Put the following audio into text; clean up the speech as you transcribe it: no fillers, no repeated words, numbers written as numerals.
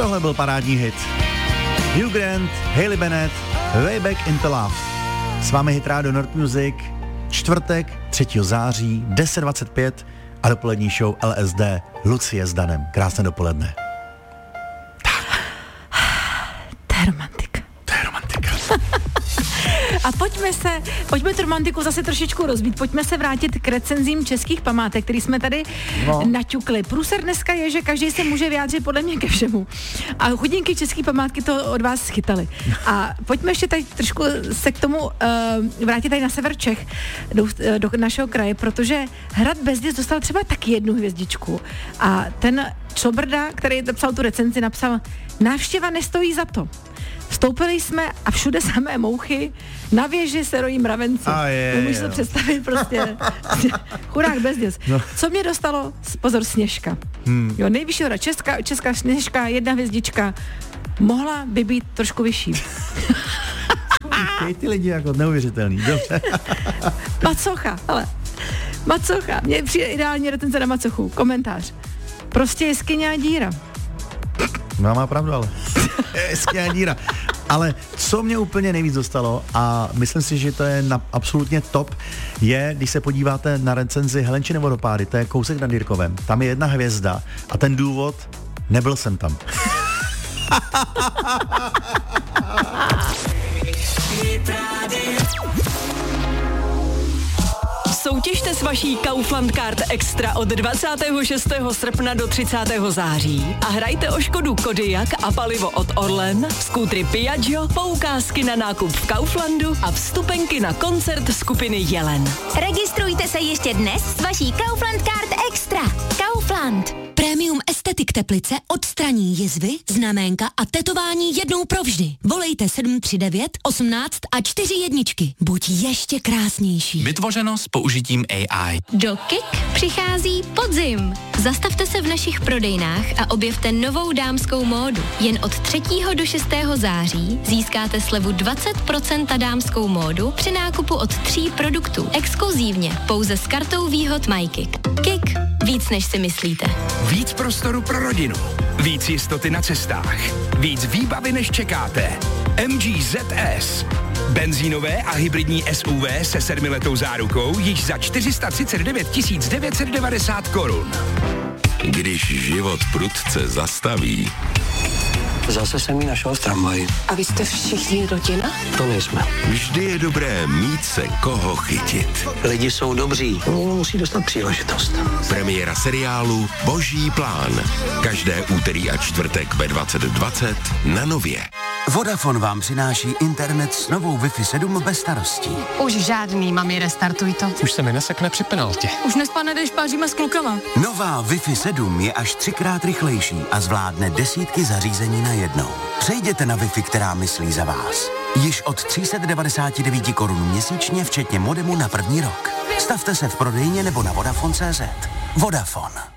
tohle byl parádní hit. Hugh Grant, Hayley Bennett, Way Back into Love. S vámi Hit Radio Nord Music, čtvrtek, 3. září, 10:25 a dopolední show LSD Lucie s Danem. Krásné dopoledne. To je romantika. A pojďme tu romantiku zase trošičku rozbít. Pojďme se vrátit k recenzím českých památek, který jsme tady naťukli. Průser dneska je, že každý se může vyjádřit podle mě ke všemu. A chudinky české památky to od vás schytali. A pojďme ještě tady trošku se k tomu vrátit tady na sever Čech, do našeho kraje, protože Hrad Bezděc dostal třeba taky 1 hvězdičku. A ten Čobrda, který napsal tu recenzi, napsal: návštěva nestojí za to. Vstoupili jsme a všude samé mouchy, na věži se rojí mravenci. Umíš to představit prostě. Chudák Bezděc. No. Co mě dostalo? Pozor, Sněžka. Jo, nejvyšší hora česká Sněžka, 1 hvězdička. Mohla by být trošku vyšší. Ty lidi jako neuvěřitelný. Dobře. Macocha. Mně přijde ideální recenze na Macochu. Komentář. Prostě jeskyně a díra. No, má pravdu, ale jeskyně a díra. Ale co mě úplně nejvíc dostalo, a myslím si, že to je absolutně top, je, když se podíváte na recenzi Helenčiny vodopády, to je kousek nad Jirkovem. Tam je 1 hvězda a ten důvod: nebyl jsem tam. Soutěžte s vaší Kaufland Card Extra od 26. srpna do 30. září a hrajte o Škodu Kodiaq a palivo od Orlen, skútry Piaggio, poukázky na nákup v Kauflandu a vstupenky na koncert skupiny Jelen. Registrujte se ještě dnes s vaší Kaufland Card Extra. Kaufland. Premium Estetik Teplice odstraní jizvy, znaménka a tetování jednou provždy. Volejte 739 18 a 4 jedničky. Buď ještě krásnější. Vytvořeno s použitím AI. Do KIK přichází podzim. Zastavte se v našich prodejnách a objevte novou dámskou módu. Jen od 3. do 6. září získáte slevu 20% na dámskou módu při nákupu od 3 produktů. Exkluzívně pouze s kartou výhod MyKik. KIK. Víc než si myslíte. Víc prostoru pro rodinu. Víc jistoty na cestách. Víc výbavy než čekáte. MG ZS. Benzínové a hybridní SUV se 7letou zárukou již za 439 990 korun. Když život prudce zastaví. Zase jsem ji našel v tramvaji. A vy jste všichni rodina? To nejsme. Vždy je dobré mít se koho chytit. Lidi jsou dobří, oni musí dostat příležitost. Premiéra seriálu Boží plán. Každé úterý a čtvrtek ve 20:20 na Nově. Vodafone vám přináší internet s novou Wi-Fi 7 bez starostí. Už žádný, mami, restartuj to. Už se mi nesekne při penaltě. Už nespadne, když páříme s klukama. Nová Wi-Fi 7 je až 3krát rychlejší a zvládne desítky zařízení najednou. Přejděte na Wi-Fi, která myslí za vás. Již od 399 korun měsíčně, včetně modemu na první rok. Stavte se v prodejně nebo na Vodafone.cz. Vodafone.